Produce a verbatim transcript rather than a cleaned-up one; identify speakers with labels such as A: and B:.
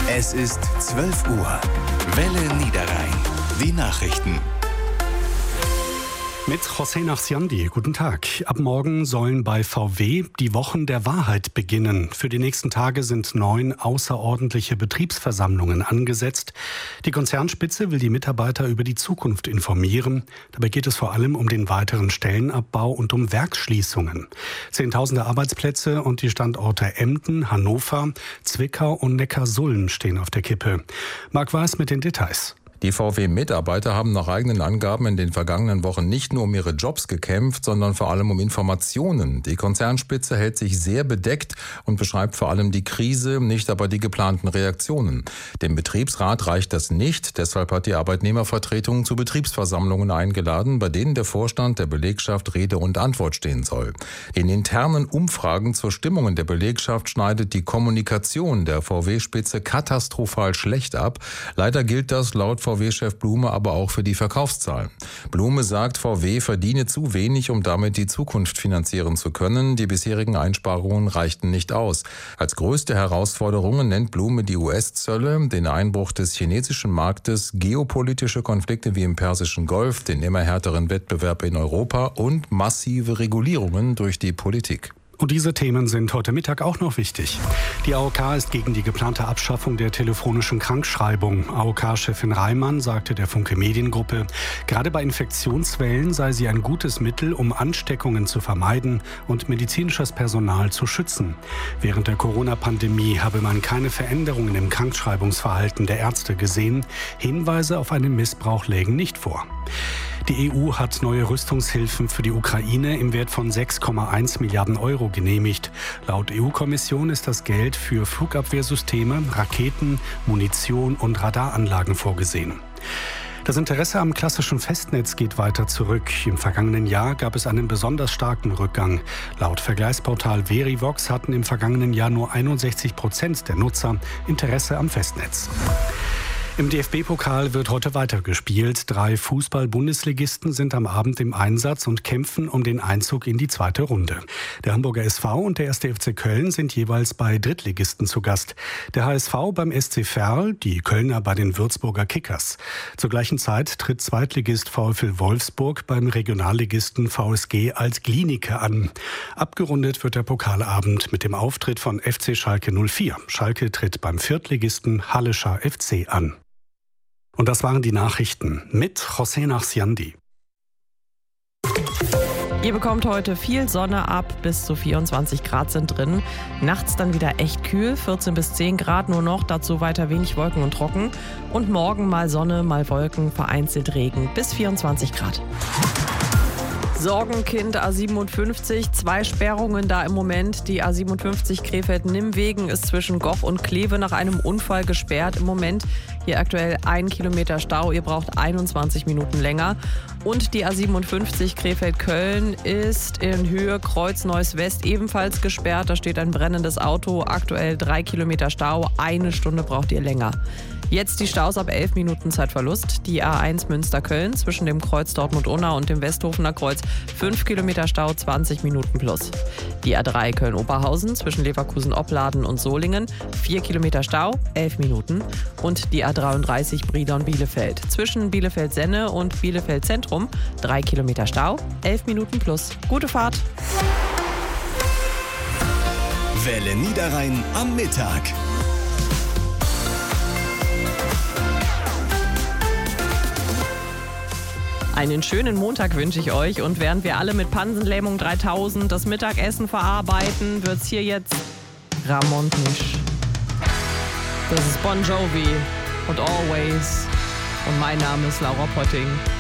A: Es ist zwölf Uhr. Welle Niederrhein. Die Nachrichten.
B: Mit José Nachsiandi. Guten Tag. Ab morgen sollen bei V W die Wochen der Wahrheit beginnen. Für die nächsten Tage sind neun außerordentliche Betriebsversammlungen angesetzt. Die Konzernspitze will die Mitarbeiter über die Zukunft informieren. Dabei geht es vor allem um den weiteren Stellenabbau und um Werksschließungen. Zehntausende Arbeitsplätze und die Standorte Emden, Hannover, Zwickau und Neckarsulm stehen auf der Kippe. Marc Weiß mit den Details.
C: Die V W-Mitarbeiter haben nach eigenen Angaben in den vergangenen Wochen nicht nur um ihre Jobs gekämpft, sondern vor allem um Informationen. Die Konzernspitze hält sich sehr bedeckt und beschreibt vor allem die Krise, nicht aber die geplanten Reaktionen. Dem Betriebsrat reicht das nicht, deshalb hat die Arbeitnehmervertretung zu Betriebsversammlungen eingeladen, bei denen der Vorstand der Belegschaft Rede und Antwort stehen soll. In internen Umfragen zur Stimmung in der Belegschaft schneidet die Kommunikation der V W-Spitze katastrophal schlecht ab. Leider gilt das laut V W-Chef Blume aber auch für die Verkaufszahlen. Blume sagt, V W verdiene zu wenig, um damit die Zukunft finanzieren zu können. Die bisherigen Einsparungen reichten nicht aus. Als größte Herausforderungen nennt Blume die U S-Zölle, den Einbruch des chinesischen Marktes, geopolitische Konflikte wie im Persischen Golf, den immer härteren Wettbewerb in Europa und massive Regulierungen durch die Politik.
B: Und diese Themen sind heute Mittag auch noch wichtig. Die A O K ist gegen die geplante Abschaffung der telefonischen Krankschreibung. A O K-Chefin Reimann sagte der Funke Mediengruppe, gerade bei Infektionswellen sei sie ein gutes Mittel, um Ansteckungen zu vermeiden und medizinisches Personal zu schützen. Während der Corona-Pandemie habe man keine Veränderungen im Krankschreibungsverhalten der Ärzte gesehen. Hinweise auf einen Missbrauch lägen nicht vor. Die E U hat neue Rüstungshilfen für die Ukraine im Wert von sechs Komma eins Milliarden Euro genehmigt. Laut E U-Kommission ist das Geld für Flugabwehrsysteme, Raketen, Munition und Radaranlagen vorgesehen. Das Interesse am klassischen Festnetz geht weiter zurück. Im vergangenen Jahr gab es einen besonders starken Rückgang. Laut Vergleichsportal Verivox hatten im vergangenen Jahr nur einundsechzig Prozent der Nutzer Interesse am Festnetz. Im D F B-Pokal wird heute weitergespielt. Drei Fußball-Bundesligisten sind am Abend im Einsatz und kämpfen um den Einzug in die zweite Runde. Der Hamburger S V und der erste F C Köln sind jeweils bei Drittligisten zu Gast. Der H S V beim S C Verl, die Kölner bei den Würzburger Kickers. Zur gleichen Zeit tritt Zweitligist VfL Wolfsburg beim Regionalligisten V S G als Glienicke an. Abgerundet wird der Pokalabend mit dem Auftritt von F C Schalke null vier. Schalke tritt beim Viertligisten Hallescher F C an. Und das waren die Nachrichten mit José Nachsiandi.
D: Ihr bekommt heute viel Sonne ab, bis zu vierundzwanzig Grad sind drin. Nachts dann wieder echt kühl, vierzehn bis zehn Grad nur noch, dazu weiter wenig Wolken und trocken. Und morgen mal Sonne, mal Wolken, vereinzelt Regen, bis vierundzwanzig Grad. Sorgenkind A siebenundfünfzig, zwei Sperrungen da im Moment. Die A siebenundfünfzig Krefeld-Nimmwegen ist zwischen Goch und Kleve nach einem Unfall gesperrt. Im Moment hier aktuell ein Kilometer Stau, ihr braucht einundzwanzig Minuten länger. Und die A siebenundfünfzig Krefeld-Köln ist in Höhe Kreuz-Neuss-West ebenfalls gesperrt. Da steht ein brennendes Auto, aktuell drei Kilometer Stau, eine Stunde braucht ihr länger. Jetzt die Staus ab elf Minuten Zeitverlust. Die A eins Münster-Köln zwischen dem Kreuz Dortmund-Unna und dem Westhofener Kreuz fünf Kilometer Stau, zwanzig Minuten plus. Die A drei Köln-Oberhausen zwischen Leverkusen-Opladen und Solingen vier Kilometer Stau, elf Minuten. Und die A dreiunddreißig Brilon-Bielefeld zwischen Bielefeld-Senne und Bielefeld-Zentrum drei Kilometer Stau, elf Minuten plus. Gute Fahrt!
A: Welle Niederrhein am Mittag.
D: Einen schönen Montag wünsche ich euch und während wir alle mit Pansenlähmung dreitausend das Mittagessen verarbeiten, wird's hier jetzt Ramontisch. Das ist Bon Jovi und Always und mein Name ist Laura Potting.